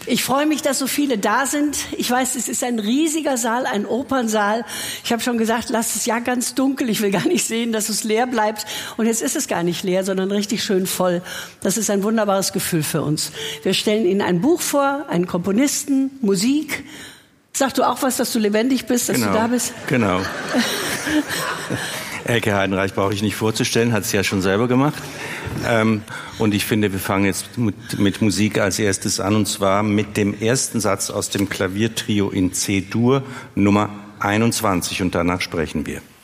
Ich freue mich, dass so viele da sind. Ich weiß, es ist ein riesiger Saal, ein Opernsaal. Ich habe schon gesagt, lasst es ja ganz dunkel. Ich will gar nicht sehen, dass es leer bleibt. Und jetzt ist es gar nicht leer, sondern richtig schön voll. Das ist ein wunderbares Gefühl für uns. Wir stellen Ihnen ein Buch vor, einen Komponisten, Musik. Sag du auch was, dass du lebendig bist, dass du da bist? Genau. Elke Heidenreich brauche ich nicht vorzustellen, hat es ja schon selber gemacht. Und ich finde, wir fangen jetzt mit Musik als erstes an, und zwar mit dem ersten Satz aus dem Klaviertrio in C-Dur, Nummer 21. Und danach sprechen wir.